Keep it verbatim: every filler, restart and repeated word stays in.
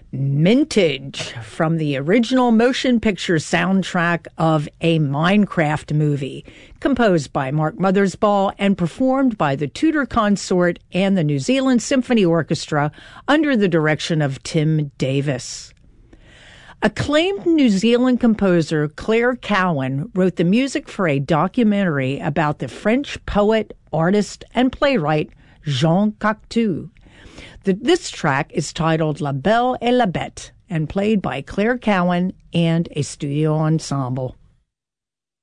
Mintage from the original motion picture soundtrack of a Minecraft movie, composed by Mark Mothersbaugh and performed by the Tudor Consort and the New Zealand Symphony Orchestra under the direction of Tim Davis. Acclaimed New Zealand composer Claire Cowan wrote the music for a documentary about the French poet, artist, and playwright Jean Cocteau. The, this track is titled La Belle et la Bête and played by Claire Cowan and a studio ensemble.